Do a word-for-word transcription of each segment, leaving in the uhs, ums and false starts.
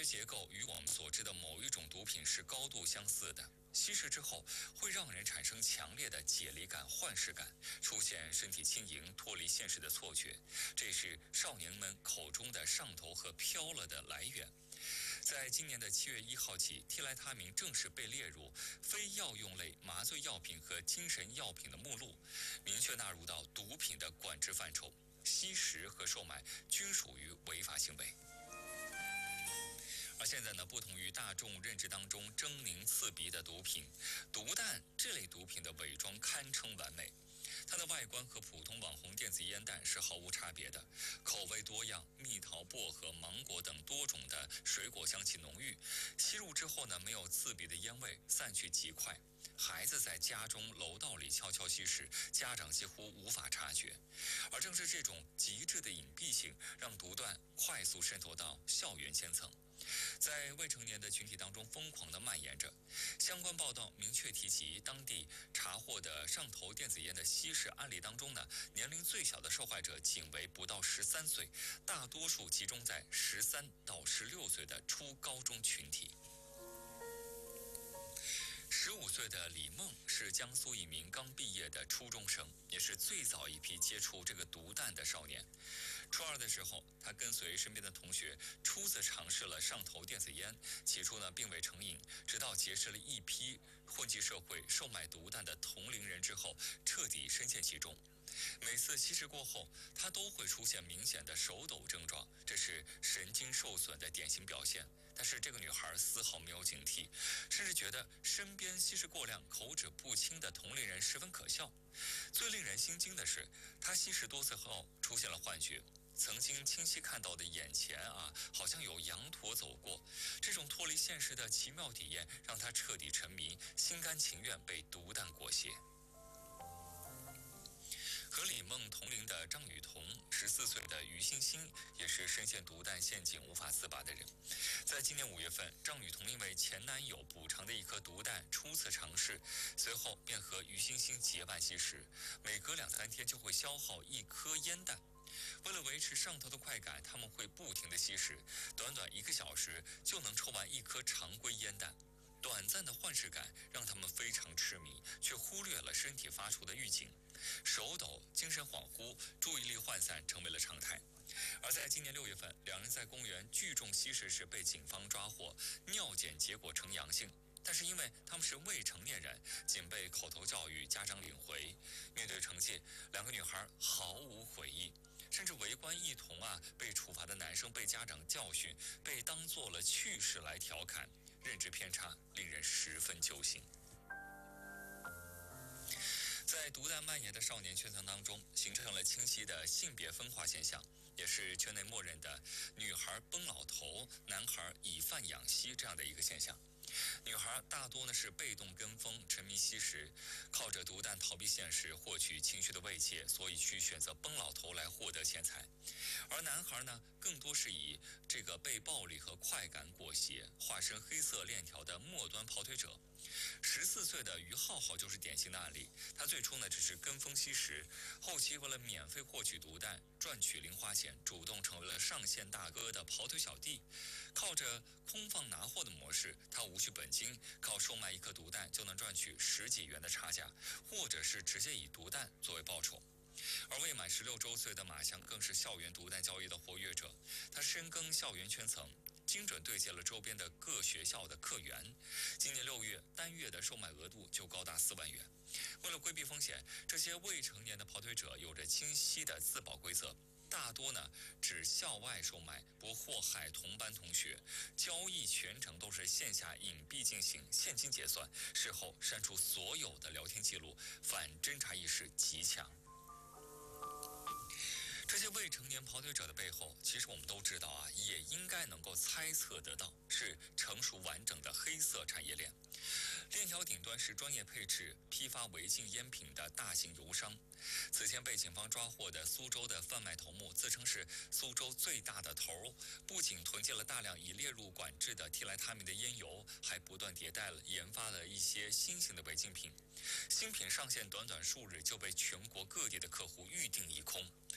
结构与我们所知的某一种毒品是高度相似的。吸食之后会让人产生强烈的解离感、幻视感，出现身体轻盈、脱离现实的错觉，这是少年们口中的上头和飘了的来源。在今年的七月一号起，替来他命正式被列入非药用类麻醉药品和精神药品的目录，明确纳入到毒品的管制范畴，吸食和售卖均属于违法行为。而现在呢，不同于大众认知当中狰狞刺鼻的毒品，毒弹这类毒品的伪装堪称完美。它的外观和普通网红电子烟弹是毫无差别的，口味多样，蜜桃、薄荷、芒果等多种的水果香气浓郁，吸入之后呢，没有刺鼻的烟味，散去极快。孩子在家中楼道里悄悄吸食，家长几乎无法察觉。而正是这种极致的隐蔽性，让毒弹快速渗透到校园圈层，在未成年的群体当中疯狂地蔓延着。相关报道明确提及，当地查获的上头电子烟的吸食案例当中呢，年龄最小的受害者仅为不到十三岁，大多数集中在十三到十六岁的初高中群体。十五岁的李梦是江苏一名刚毕业的初中生，也是最早一批接触这个毒弹的少年。初二的时候，他跟随身边的同学初次尝试了上头电子烟，起初呢并未成瘾，直到结识了一批混迹社会、售卖毒弹的同龄人之后，彻底深陷其中。每次吸食过后，他都会出现明显的手抖症状，这是神经受损的典型表现。但是这个女孩丝毫没有警惕，甚至觉得身边吸食过量、口齿不清的同龄人十分可笑。最令人心惊的是，她吸食多次后出现了幻觉，曾经清晰看到的眼前啊，好像有羊驼走过。这种脱离现实的奇妙体验，让她彻底沉迷，心甘情愿被毒弹裹挟。和李梦同龄的张雨桐，十四岁的于欣欣也是深陷毒弹陷阱无法自拔的人。在今年五月份，张雨桐因为前男友补偿的一颗毒弹初次尝试，随后便和于欣欣结伴吸食，每隔两三天就会消耗一颗烟弹。为了维持上头的快感，他们会不停地吸食，短短一个小时就能抽完一颗常规烟弹。短暂的幻视感让他们非常痴迷，却忽略了身体发出的预警，手抖、精神恍惚、注意力涣散成为了常态。而在今年六月份，两人在公园聚众吸食时被警方抓获，尿检结果呈阳性，但是因为他们是未成年人，仅被口头教育，家长领回。面对惩戒，两个女孩毫无悔意，甚至围观一同啊被处罚的男生被家长教训，被当作了趣事来调侃。认知偏差令人十分揪心。在毒弹蔓延的少年圈层当中，形成了清晰的性别分化现象，也是圈内默认的女孩崩老头，男孩以贩养吸这样的一个现象。女孩大多呢是被动跟风，沉迷吸食，靠着毒弹逃避现实，获取情绪的慰藉，所以去选择崩老头来获得钱财。而男孩呢，更多是以这个被暴力和快感裹挟，化身黑色链条的末端跑腿者。十四岁的于浩浩就是典型的案例，他最初呢只是跟风吸食，后期为了免费获取毒弹，赚取零花钱，主动成为了上线大哥的跑腿小弟。靠着空放拿货的模式，他无需本金，靠售卖一颗毒弹就能赚取十几元的差价，或者是直接以毒弹作为报酬。而未满十六周岁的马翔更是校园毒弹交易的活跃者，他深耕校园圈层，精准对接了周边的各学校的客源。今年六月，单月的售卖额度就高达四万元。为了规避风险，这些未成年的跑腿者有着清晰的自保规则，大多呢只校外售卖，不祸害同班同学。交易全程都是线下隐蔽进行，现金结算，事后删除所有的聊天记录，反侦查意识极强。这些未成年跑腿者的背后，其实我们都知道啊，也应该能够猜测得到，是成熟完整的黑色产业链。链条顶端是专业配置、批发违禁烟品的大型油商。此前被警方抓获的苏州的贩卖头目，自称是苏州最大的头，不仅囤积了大量已列入管制的替来他命的烟油，还不断迭代了研发了一些新型的违禁品。新品上线短短数日就被全国各地的客户预订一空。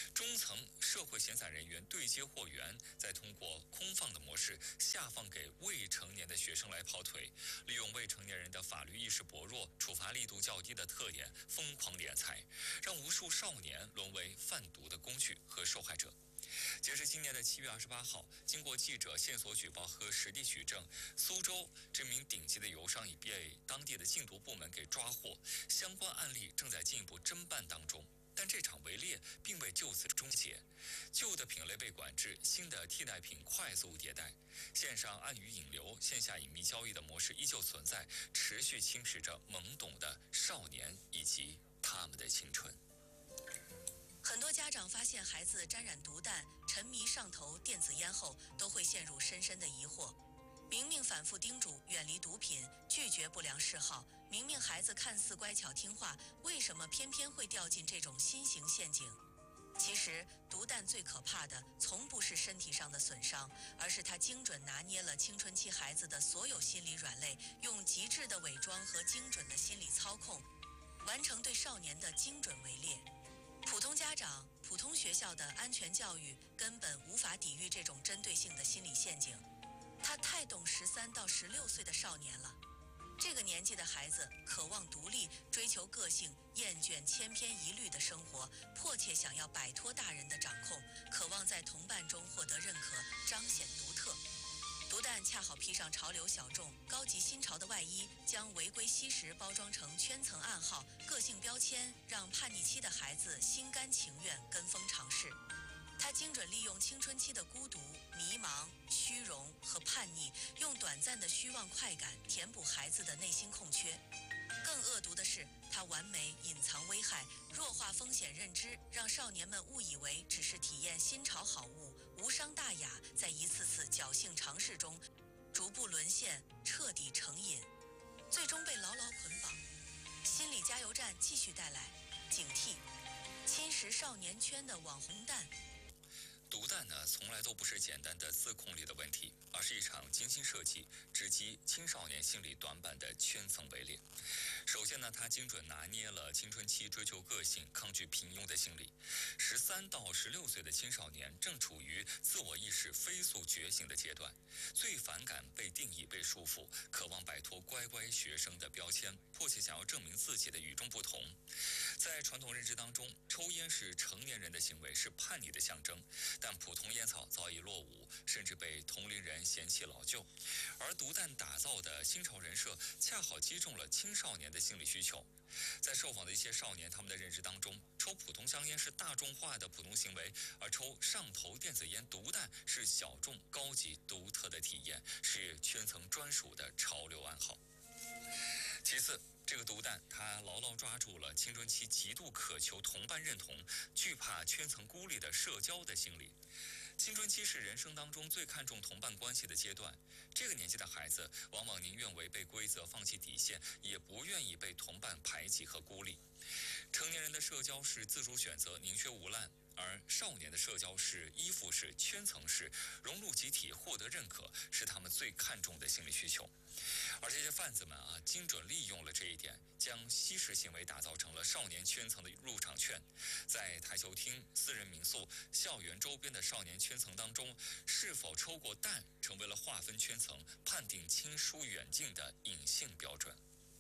中层社会闲散人员对接货源，再通过空放的模式下放给未成年的学生来跑腿，利用未成年人的法律意识薄弱、处罚力度较低的特点，疯狂敛财，让无数少年沦为贩毒的工具和受害者。截至今年的七月二十八号，经过记者线索举报和实地取证，苏州这名顶级的油商已被当地的禁毒部门给抓获，相关案例正在进一步侦办当中。但这场围猎并未就此终结，旧的品类被管制，新的替代品快速迭代，线上暗语引流、线下隐秘交易的模式依旧存在，持续侵蚀着懵懂的少年以及他们的青春。 很多家长发现孩子沾染毒弹、沉迷上头电子烟后，都会陷入深深的疑惑。明明反复叮嘱远离毒品、拒绝不良嗜好，明明孩子看似乖巧听话，为什么偏偏会掉进这种新型陷阱？其实，毒弹最可怕的从不是身体上的损伤，而是它精准拿捏了青春期孩子的所有心理软肋，用极致的伪装和精准的心理操控，完成对少年的精准围猎。普通家长、普通学校的安全教育根本无法抵御这种针对性的心理陷阱。他太懂十三到十六岁的少年了，这个年纪的孩子渴望独立，追求个性，厌倦千篇一律的生活，迫切想要摆脱大人的掌控，渴望在同伴中获得认可，彰显独特。毒弹恰好披上潮流小众、高级新潮的外衣，将违规吸食包装成圈层暗号、个性标签，让叛逆期的孩子心甘情愿跟风尝试。他精准利用青春期的孤独、迷茫、虚荣和叛逆，用短暂的虚妄快感填补孩子的内心空缺。更恶毒的是，他完美隐藏危害，弱化风险认知，让少年们误以为只是体验新潮好物，无伤大雅，在一次次侥幸尝试中，逐步沦陷，彻底成瘾，最终被牢牢捆绑。心理加油站继续带来警惕，侵蚀少年圈的网红弹。 毒弹呢，从来都不是简单的自控力的问题，而是一场精心设计、直击青少年心理短板的圈层围猎。首先呢，它精准拿捏了青春期追求个性、抗拒平庸的心理。十三到十六岁的青少年正处于自我意识飞速觉醒的阶段，最反感被定义、被束缚，渴望摆脱乖乖学生的标签，迫切想要证明自己的与众不同。在传统认知当中，抽烟是成年人的行为，是叛逆的象征。但普通烟草早已落伍，甚至被同龄人嫌弃老旧，而毒弹打造的新潮人设恰好击中了青少年的心理需求。在受访的一些少年，他们的认知当中，抽普通香烟是大众化的普通行为，而抽上头电子烟、毒弹是小众、高级、独特的体验，是圈层专属的潮流暗号。其次，这个毒弹它牢牢抓住了青春期极度渴求同伴认同、惧怕圈层孤立的社交的心理。青春期是人生当中最看重同伴关系的阶段，这个年纪的孩子往往宁愿违背规则、放弃底线，也不愿意被同伴排挤和孤立。成年人的社交是自主选择、宁缺毋滥，而少年的社交是依附式、圈层式，融入集体、获得认可，是他们最看重的心理需求。而这些贩子们啊，精准利用了这一点，将吸食行为打造成了少年圈层的入场券。在台球厅、私人民宿、校园周边的少年圈层当中，是否抽过弹，成为了划分圈层、判定亲疏远近的隐性标准。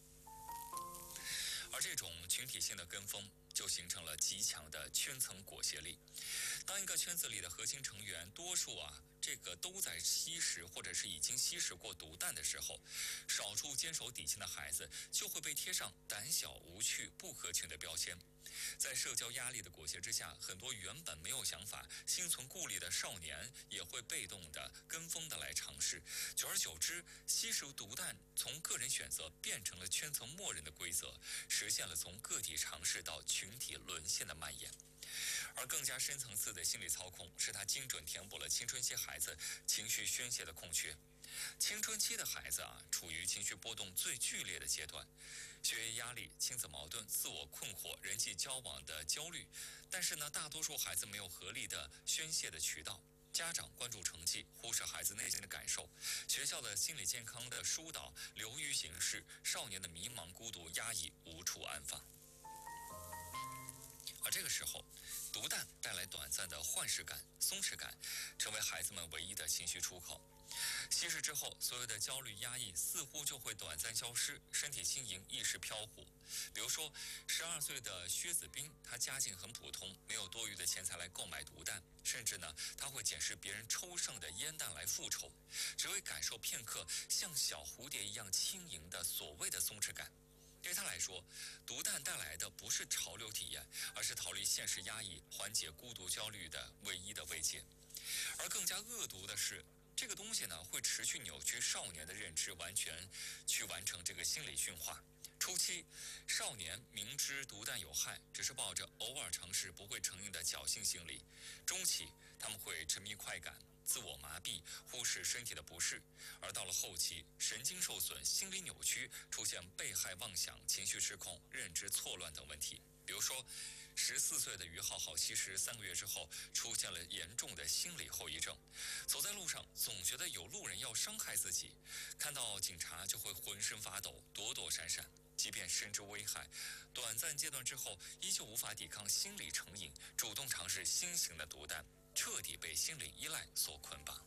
而这种群体性的跟风，就形成了极强的圈层裹挟力。当一个圈子里的核心成员多数啊，这个都在吸食或者是已经吸食过毒弹的时候，少数坚守底线的孩子就会被贴上胆小、无趣、不合群的标签。在社交压力的裹挟之下，很多原本没有想法、心存顾虑的少年也会被动的跟风的来尝试，久而久之，吸食毒弹从个人选择变成了圈层默认的规则，实现了从个体尝试到群体沦陷的蔓延。而更加深层次的心理操控，是他精准填补了青春期孩子情绪宣泄的空缺。青春期的孩子啊，处于情绪波动最剧烈的阶段，学业压力、亲子矛盾、自我困惑、人际交往的焦虑。但是呢，大多数孩子没有合理的宣泄的渠道，家长关注成绩，忽视孩子内心的感受，学校的心理健康的疏导流于形式，少年的迷茫、孤独、压抑无处安放。而这这个时候，毒弹带来短暂的幻视感、松弛感，成为孩子们唯一的情绪出口。稀释之后，所有的焦虑压抑似乎就会短暂消失，身体轻盈，意识飘忽。比如说，十二岁的薛子斌，他家境很普通，没有多余的钱财来购买毒弹，甚至呢，他会捡拾别人抽剩的烟弹来复仇，只为感受片刻像小蝴蝶一样轻盈的所谓的松弛感。对他来说，毒弹带来的不是潮流体验，而是逃离现实压抑、缓解孤独焦虑的唯一的慰藉。而更加恶毒的是，这个东西呢，会持续扭曲少年的认知，完全去完成这个心理驯化。初期，少年明知毒弹有害，只是抱着偶尔尝试不会成瘾的侥幸心理。中期，他们会沉迷快感，自我麻痹，忽视身体的不适。而到了后期，神经受损，心理扭曲，出现被害妄想、情绪失控、认知错乱等问题。比如说，十四岁的于浩浩其实三个月之后出现了严重的心理后遗症，走在路上总觉得有路人要伤害自己，看到警察就会浑身发抖，躲躲闪闪。即便深知危害，短暂阶段之后依旧无法抵抗心理成瘾，主动尝试新型的毒弹，彻底被心理依赖所捆绑。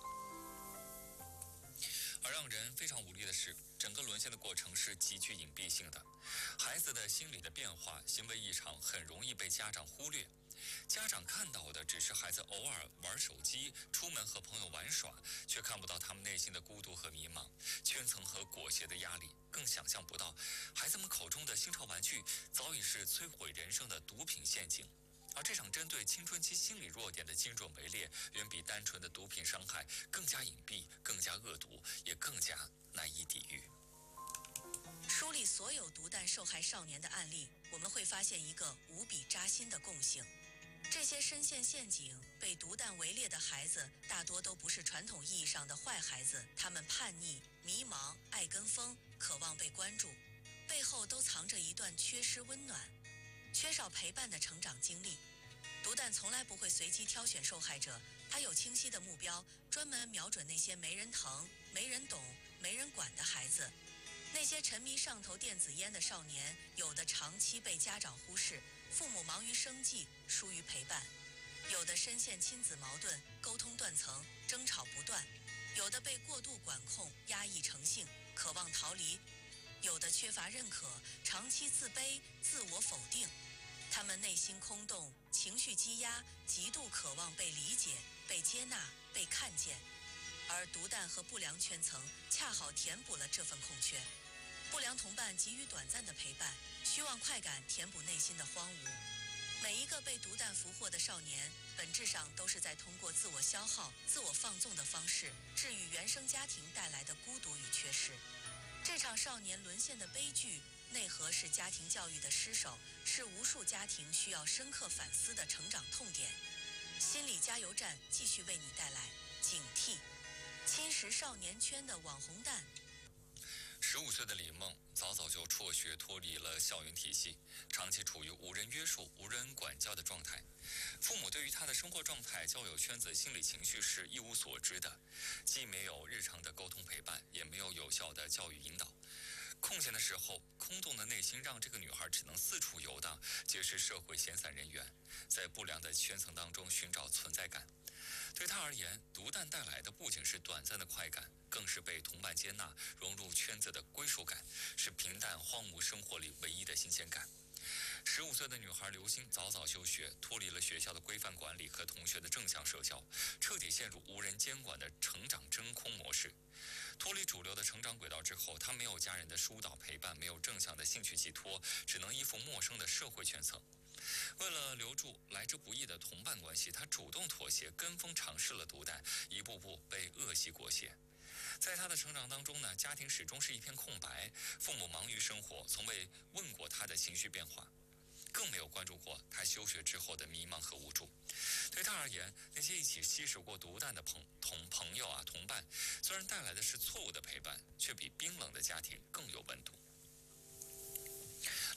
而让人非常无力的是，整个沦陷的过程是极具隐蔽性的，孩子的心理的变化、行为异常很容易被家长忽略。家长看到的只是孩子偶尔玩手机、出门和朋友玩耍，却看不到他们内心的孤独和迷茫、圈层和裹挟的压力，更想象不到孩子们口中的新潮玩具早已是摧毁人生的毒品陷阱。而这场针对青春期心理弱点的精准围猎，远比单纯的毒品伤害更加隐蔽、更加恶毒，也更加难以抵御。 梳理所有毒弹受害少年的案例，我们会发现一个无比扎心的共性：这些深陷陷阱、被毒弹围猎的孩子，大多都不是传统意义上的坏孩子，他们叛逆、迷茫、爱跟风，渴望被关注，背后都藏着一段缺失温暖、缺少陪伴的成长经历。毒弹从来不会随机挑选受害者，它有清晰的目标，专门瞄准那些没人疼、没人懂、没人管的孩子。那些沉迷上头电子烟的少年，有的长期被家长忽视，父母忙于生计，疏于陪伴；有的深陷亲子矛盾，沟通断层，争吵不断；有的被过度管控，压抑成性，渴望逃离；有的缺乏认可，长期自卑，自我否定。他们内心空洞，情绪积压，极度渴望被理解、被接纳、被看见。而毒弹和不良圈层恰好填补了这份空缺。不良同伴给予短暂的陪伴，虚妄快感填补内心的荒芜。每一个被毒弹俘获的少年，本质上都是在通过自我消耗、自我放纵的方式，治愈原生家庭带来的孤独与缺失。这场少年沦陷的悲剧，内核是家庭教育的失守，是无数家庭需要深刻反思的成长痛点。心理加油站继续为你带来警惕。侵蚀少年圈的网红弹。 十五岁的李梦早早就辍学，脱离了校园体系，长期处于无人约束、无人管教的状态。父母对于他的生活状态、交友圈子、心理情绪是一无所知的，既没有日常的沟通陪伴，也没有有效的教育引导。空闲的时候，空洞的内心让这个女孩只能四处游荡，结识社会闲散人员，在不良的圈层当中寻找存在感。对她而言，毒弹带来的不仅是短暂的快感，更是被同伴接纳、融入圈子的归属感，是平淡荒芜生活里唯一的新鲜感。十五岁的女孩刘星早早休学，脱离了学校的规范管理和同学的正向社交，彻底陷入无人监管的成长真空模式。脱离主流的成长轨道之后，她没有家人的疏导陪伴，没有正向的兴趣寄托，只能依附陌生的社会圈层。为了留住来之不易的同伴关系，她主动妥协，跟风尝试了毒弹，一步步被恶习裹挟。在她的成长当中呢，家庭始终是一片空白，父母忙于生活，从未问过她的情绪变化，更没有关注过她休学之后的迷茫和无助。对她而言，那些一起吸食过毒弹的朋同朋友啊同伴，虽然带来的是错误的陪伴，却比冰冷的家庭更有温度。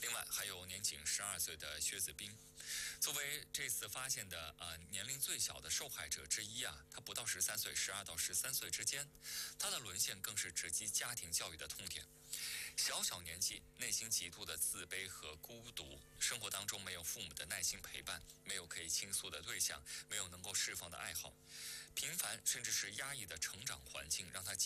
另外还有年仅十二岁的薛子斌，作为这次发现的呃年龄最小的受害者之一啊，他不到十三岁，十二到十三岁之间，他的沦陷更是直击家庭教育的痛点。小小年纪，内心极度的自卑和孤独，生活当中没有父母的耐心陪伴，没有可以倾诉的对象，没有能够释放的爱好，平凡甚至是压抑的成长环境，让他